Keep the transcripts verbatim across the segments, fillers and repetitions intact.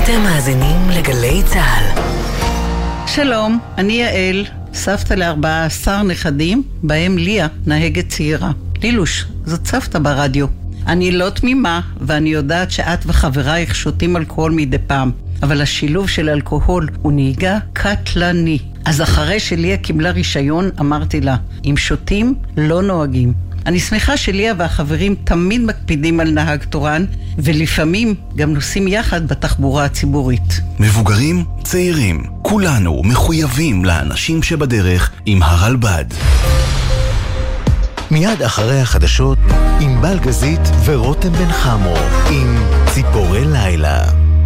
אתם מאזינים לגלי צהל. שלום, אני יעל, סבתא לארבעה עשר נכדים, בהם ליה, נהגת צעירה. לילוש, זאת סבתא ברדיו. אני לא תמימה, ואני יודעת שאת וחברייך שותים אלכוהול מדי פעם, אבל השילוב של אלכוהול הוא נהיגה קטלני. אז אחרי שליה קיבלה רישיון, אמרתי לה, אם שותים, לא נוהגים. אני שמחה שליה והחברים תמיד מקפידים על נהג תורן, ולפעמים גם נוסעים יחד בתחבורה הציבורית. מבוגרים, צעירים, כולנו מחויבים לאנשים שבדרך עם הרלב"ד. מיד אחרי החדשות, עם בל גזית ורותם בן חמו, עם ציפורי לילה.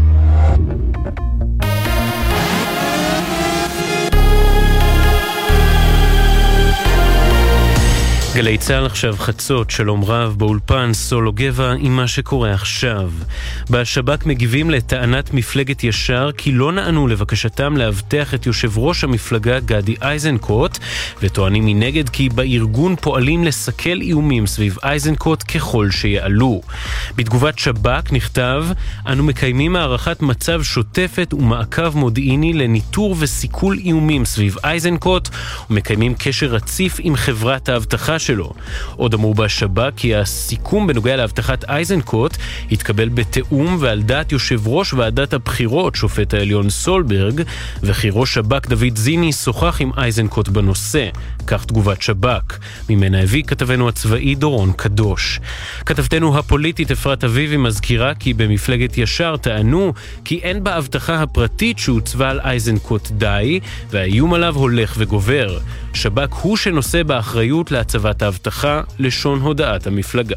גלי צהל עכשיו חצות, שלום רב, באולפן סולו גבע עם מה שקורה עכשיו. בשב"כ מגיבים לטענת מפלגת ישר כי לא נענו לבקשתם להבטח את יושב ראש המפלגה גדי איזנקוט, וטוענים מנגד כי בארגון פועלים לסכל איומים סביב איזנקוט ככל שיעלו. בתגובת שב"כ נכתב, אנו מקיימים הערכת מצב שוטפת ומעקב מודיעיני לניטור וסיכול איומים סביב איזנקוט, ומקיימים קשר רציף עם חברת ההבטחה שלו. עוד אמרו בשב"כ כי הסיכום בנוגע להבטחת איזנקוט התקבל בתאום ועל דעת יושב ראש ועדת הבחירות שופט העליון סולברג, וכי ראש שב"כ דוד זיני שוחח עם איזנקוט בנושא. כך תגובת שב"כ. ממנה הביא כתבנו הצבאי דורון קדוש. כתבתנו הפוליטית אפרת אביבי מזכירה כי במפלגת ישר טענו כי אין בהבטחה הפרטית שהוצבה על איזנקוט די, והאיום עליו הולך וגובר. שב"כ הוא שנושא באחריות להצבת ההבטחה, לשון הודעת המפלגה.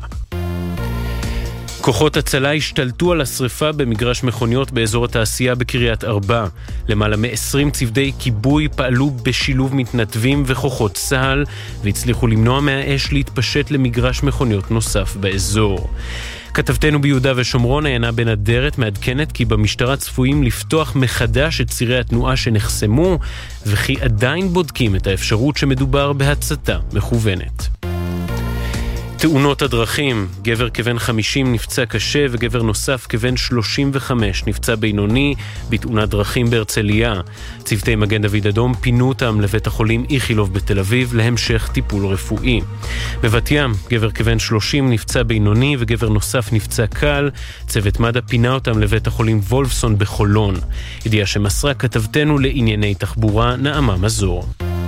כוחות הצלה השתלטו על השריפה במגרש מכוניות באזור התעשייה בקריית ארבע. למעלה מ-עשרים צוותי כיבוי פעלו בשילוב מתנדבים וכוחות צה"ל, והצליחו למנוע מהאש להתפשט למגרש מכוניות נוסף באזור. כתבתנו ביהודה ושומרון עיינה בן אדרת מעדכנת כי במשטרה צפויים לפתוח מחדש את צירי התנועה שנחסמו, וכי עדיין בודקים את האפשרות שמדובר בהצתה מכוונת. תאונות הדרכים, גבר כבן חמישים נפצע קשה וגבר נוסף כבן שלושים וחמש נפצע בינוני בתאונת דרכים בהרצליה. צוותי מגן דוד אדום פינו אותם לבית החולים איכילוב בתל אביב להמשך טיפול רפואי. בבת ים, גבר כבן שלושים נפצע בינוני וגבר נוסף נפצע קל. צוות מד"א פינה אותם לבית החולים וולפסון בחולון. ידיעה שמסרה כתבתנו לענייני תחבורה נעמה מזור.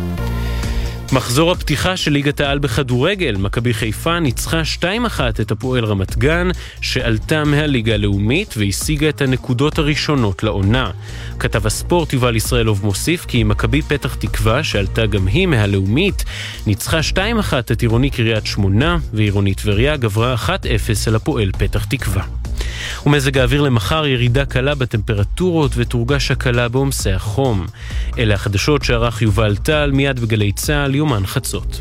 מחזור הפתיחה של ליגת העל בכדורגל, מכבי חיפה ניצחה שתיים אחת את הפועל רמת גן, שעלתה מהליגה הלאומית והשיגה את הנקודות הראשונות לעונה. כתב הספורט יובל ישראלוב מוסיף כי מכבי פתח תקווה, שעלתה גם היא מהלאומית, ניצחה שתיים אחת את עירוני קריית שמונה, ועירוני טבריה גברה אחת אפס על הפועל פתח תקווה. ומזג האוויר למחר ירידה קלה בטמפרטורות ותורגש הקלה בעומסי החום. אלה החדשות שערך יובל טל מיד בגלי צהל יומן חצות.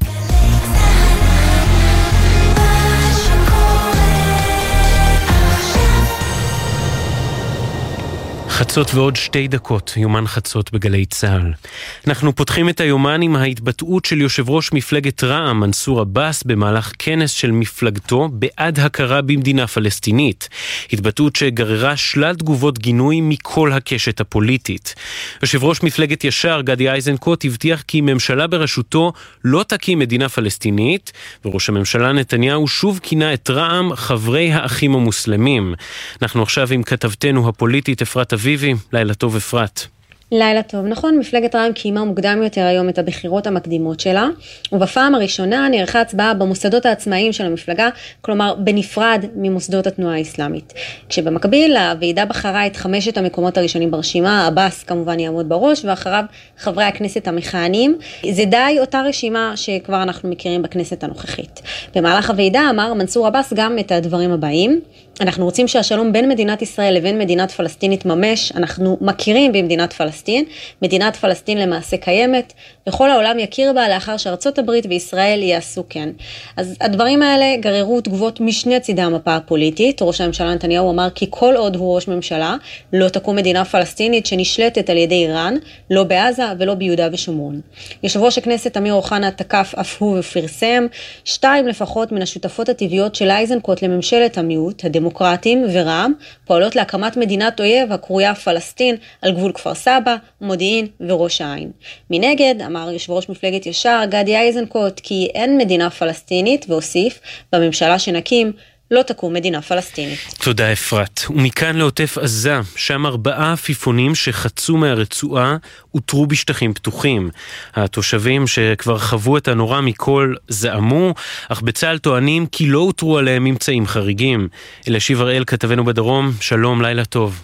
חצות ועוד שתי דקות, יומן חצות בגלי צהל. אנחנו פותחים את היומן עם ההתבטאות של יושב ראש מפלגת רע"מ, מנסור עבאס, במהלך כנס של מפלגתו בעד הכרה במדינה פלסטינית. התבטאות שגררה שלל תגובות גינוי מכל הקשת הפוליטית. יושב ראש מפלגת ישר, גדי איזנקוט, הבטיח כי ממשלה בראשותו לא תקים מדינה פלסטינית, וראש הממשלה נתניהו שוב כינה את רע"מ חברי האחים המוסלמים. אנחנו עכשיו עם כתבתנו הפוליטית אפרת אביבי. לילה טוב אפרת. לילה טוב. נכון, מפלגת רע"מ קיימה מוקדם יותר היום את הבחירות המקדימות שלה, ובפעם הראשונה נערכה הצבעה במוסדות העצמאיים של המפלגה, כלומר בנפרד ממוסדות התנועה האסלאמית. כשבמקביל הוועידה בחרה את חמשת המקומות הראשונים ברשימה, עבאס כמובן יעמוד בראש, ואחריו חברי הכנסת המכהנים. זה די אותה רשימה שכבר אנחנו מכירים בכנסת הנוכחית. במהלך הוועידה אמר מנסור עבאס גם את הדברים הבאים: אנחנו רוצים שהשלום בין מדינת ישראל לבין מדינת פלסטין יתממש. אנחנו מכירים במדינת פלסטין. מדינת פלסטין למעשה קיימת, וכל העולם יכיר בה לאחר שארצות הברית וישראל יעשו כן. אז הדברים האלה גררו תגובות משני צידי המפה הפוליטית. ראש הממשלה נתניהו אמר כי כל עוד הוא ראש ממשלה, לא תקום מדינה פלסטינית שנשלטת על ידי איראן, לא בעזה ולא ביהודה ושומרון. יושב ראש הכנסת אמיר אוחנה תקף אף הוא ופרסם, שתיים לפחות מן השותפות הטבעיות של איזנקוט לממשלת המיעוט, הדמוקרטים ורע"מ, פועלות להקמת מדינת אויב הקרויה פלסטין על גבול כפר סבא, מודיעין וראש העין. מנגד, אמר יושב ראש מפלגת ישר גדי איזנקוט כי אין מדינה פלסטינית, והוסיף, בממשלה שנקים לא תקום מדינה פלסטינית. תודה אפרת. ומכאן לעוטף עזה, שם ארבעה עפיפונים שחצו מהרצועה הותרו בשטחים פתוחים. התושבים שכבר חוו את הנורא מכל זעמו, אך בצה"ל טוענים כי לא הותרו עליהם ממצאים חריגים. אלישיב הראל כתבנו בדרום, שלום, לילה טוב.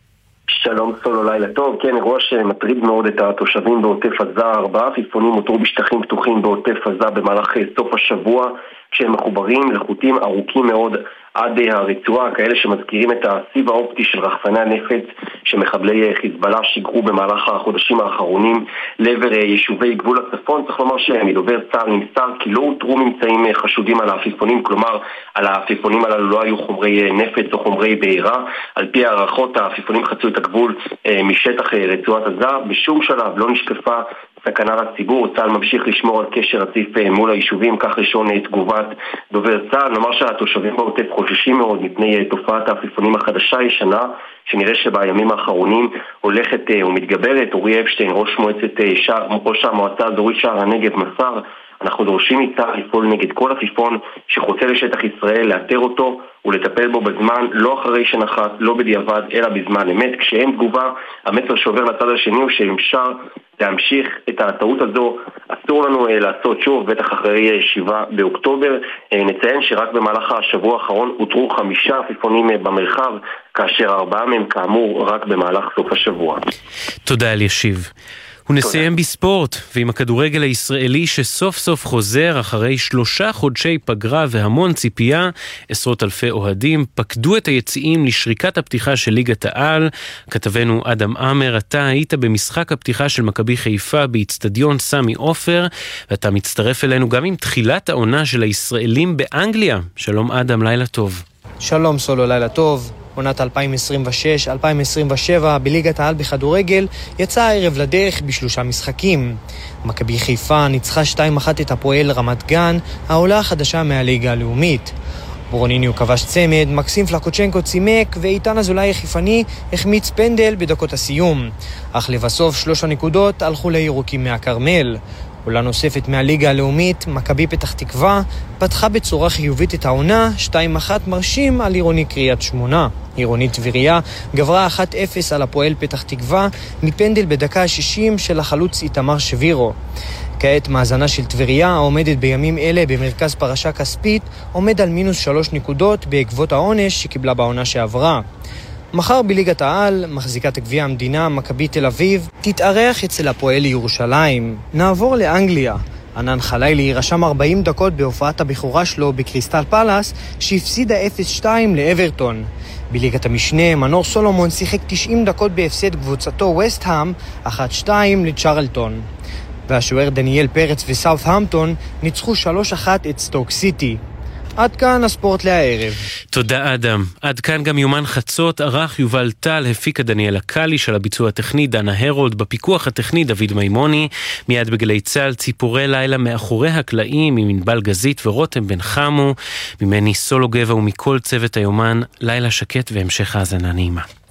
שלום סולו, לילה טוב. כן, אירוע שמטריד מאוד את התושבים בעוטף עזה. ארבעה עפיפונים הותרו בשטחים פתוחים בעוטף עזה במהלך סוף השבוע, כשהם מחוברים לחוטים ארוכים מאוד עד הרצועה, כאלה שמזכירים את הסיב האופטי של רחפני הנפץ שמחבלי חיזבאללה שיגרו במהלך החודשים האחרונים לעבר יישובי גבול הצפון. צריך לומר שמדובר צה"ל נמסר כי לא הותרו ממצאים חשודים על העפיפונים, כלומר על העפיפונים הללו לא היו חומרי נפץ או חומרי בעירה. על פי הערכות העפיפונים חצו את הגבול משטח רצועת עזה, בשום שלב לא נשקפה סכנה לציבור. צה"ל ממשיך לשמור על קשר רציף מול היישובים, כך ראשון תגובת דובר צה"ל. נאמר שהתושבים בעוטף חוששים מאוד מפני תופעת העפיפונים החדשה ישנה, שנראה שבימים האחרונים הולכת ומתגברת. אורי אפשטיין, ראש מועצת שער, ראש המועצה האזורית שער הנגב, מסר, אנחנו דורשים מצה"ל לפעול נגד כל עפיפון שחוצה לשטח ישראל, לאתר אותו ולטפל בו בזמן, לא אחרי שנחת, לא בדיעבד, אלא בזמן אמת. כשאין תגובה, המסר שעובר לצד השני הוא שאפשר להמשיך את הטעות הזו. אסור לנו לעשות שוב, בטח אחרי שבעה באוקטובר. נציין שרק במהלך השבוע האחרון הותרו חמישה עפיפונים במרחב, כאשר ארבעה מהם כאמור רק במהלך סוף השבוע. תודה אלישיב. ונסיים בספורט, ועם הכדורגל הישראלי שסוף סוף חוזר אחרי שלושה חודשי פגרה והמון ציפייה, עשרות אלפי אוהדים פקדו את היציאים לשריקת הפתיחה של ליגת העל. כתבנו אדם אמר, אתה היית במשחק הפתיחה של מכבי חיפה באצטדיון סמי עופר, ואתה מצטרף אלינו גם עם תחילת העונה של הישראלים באנגליה. שלום אדם, לילה טוב. שלום סולו, לילה טוב. עונת אלפיים עשרים ושש אלפיים עשרים ושבע בליגת העל בכדורגל יצאה הערב לדרך בשלושה משחקים. מכבי חיפה ניצחה שתיים אחת את הפועל רמת גן, העולה החדשה מהליגה הלאומית. ברוניניו כבש צמד, מקסים פלקוצ'נקו צימק ואיתן אזולאי חיפני החמיץ פנדל בדקות הסיום. אך לבסוף שלוש הנקודות הלכו לירוקים מהקרמל. עולה נוספת מהליגה הלאומית, מכבי פתח תקווה, פתחה בצורה חיובית את העונה, שתיים אחת מרשים על עירוני קריית שמונה. עירוני טבריה גברה אחת אפס על הפועל פתח תקווה, מפנדל בדקה ה-שישים של החלוץ איתמר שבירו. כעת מאזנה של טבריה, העומדת בימים אלה במרכז פרשה כספית, עומד על מינוס שלוש נקודות בעקבות העונש שקיבלה בעונה שעברה. מחר בליגת העל, מחזיקת גביע המדינה, מכבי תל אביב, תתארח אצל הפועל ירושלים. נעבור לאנגליה. ענן חלילי רשם ארבעים דקות בהופעת הבכורה שלו בקריסטל פלאס, שהפסידה אפס שתיים לאברטון. בליגת המשנה, מנור סולומון שיחק תשעים דקות בהפסד קבוצתו ווסט-האם, אחת שתיים לצ'רלטון. והשוער דניאל פרץ וסאות'המפטון ניצחו שלוש אחת את סטוק סיטי. עד כאן הספורט להערב. תודה אדם. עד כאן גם יומן חצות, ערך יובל טל, הפיקה דניאל הקליש, על הביצוע הטכני דנה הרולד, בפיקוח הטכני דוד מימוני. מיד בגלי צהל ציפורי לילה מאחורי הקלעים עם ענבל גזית ורותם בן חמו. ממני סולו גבע ומכל צוות היומן, לילה שקט והמשך האזנה נעימה.